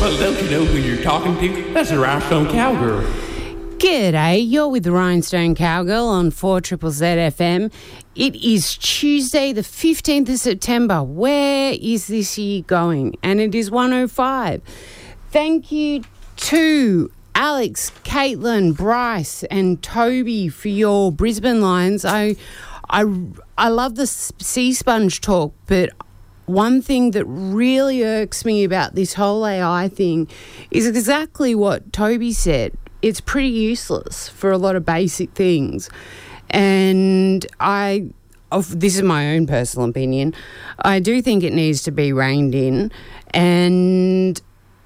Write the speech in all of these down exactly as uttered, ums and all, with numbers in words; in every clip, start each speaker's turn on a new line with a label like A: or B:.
A: Well, don't you know who you're talking to? That's the Rhinestone Cowgirl.
B: G'day, you're with the Rhinestone Cowgirl on four Triple Z F M. It is Tuesday the fifteenth of September. Where is this year going? And it is one oh five. Thank you to Alex, Caitlin, Bryce and Toby for your Brisbane lines. I, I, I love the sea sponge talk, but one thing that really irks me about this whole A I thing is exactly what Toby said. It's pretty useless for a lot of basic things. And I, of, this is my own personal opinion, I do think it needs to be reined in. And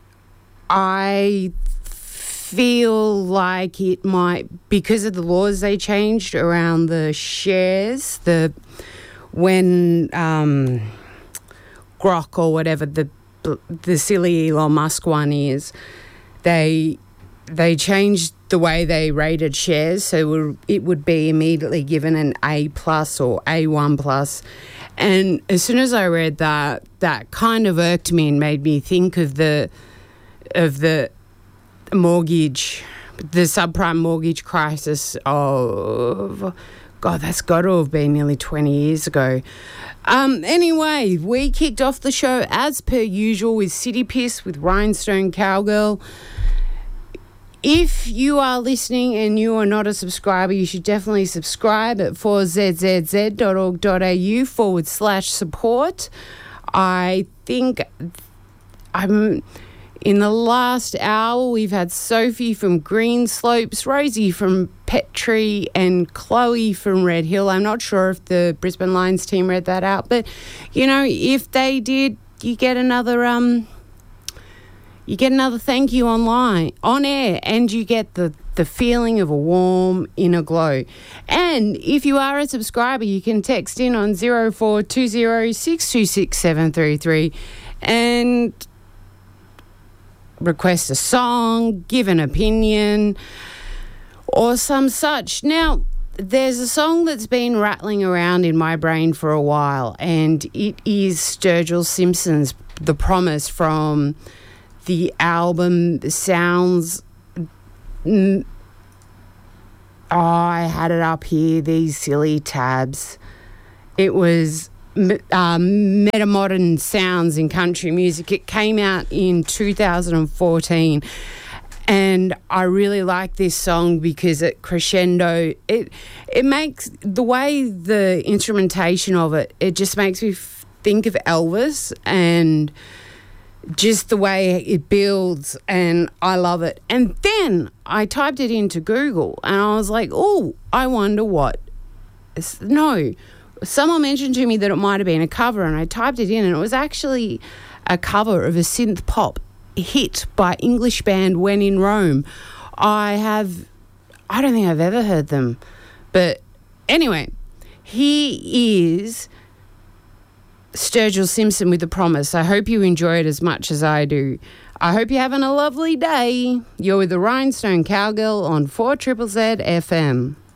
B: I feel like it might, because of the laws they changed around the shares, the when um, Grok or whatever the the silly Elon Musk one is, they they changed the way they rated shares, so it would, it would be immediately given an A plus or A one plus. And as soon as I read that, that kind of irked me and made me think of the of the mortgage, the subprime mortgage crisis of, God, that's got to have been nearly twenty years ago. Um, anyway, we kicked off the show as per usual with City Piss with Rhinestone Cowgirl. If you are listening and you are not a subscriber, you should definitely subscribe at four z z z dot org dot a u forward slash support. I think I'm in the last hour, we've had Sophie from Green Slopes, Rosie from Petrie and Chloe from Red Hill. I'm not sure if the Brisbane Lions team read that out, but, you know, if they did, you get another... um. You get another thank you online, on air, and you get the, the feeling of a warm inner glow. And if you are a subscriber, you can text in on zero four two zero six two six seven three three and request a song, give an opinion, or some such. Now, there's a song that's been rattling around in my brain for a while, and it is Sturgill Simpson's The Promise from... The album sounds... Mm, oh, I had it up here, these silly tabs. It was um, Meta-Modern Sounds in Country Music. It came out in two thousand fourteen. And I really like this song because it crescendo. It, it makes... The way the instrumentation of it, it just makes me f- think of Elvis and... just the way it builds, and I love it. And then I typed it into Google and I was like, oh, I wonder what. No, someone mentioned to me that it might have been a cover, and I typed it in and it was actually a cover of a synth pop hit by English band When in Rome. I have, I don't think I've ever heard them. But anyway, he is... Sturgill Simpson with The Promise. I hope you enjoy it as much as I do. I hope you're having a lovely day. You're with the Rhinestone Cowgirl on four Triple Z F M.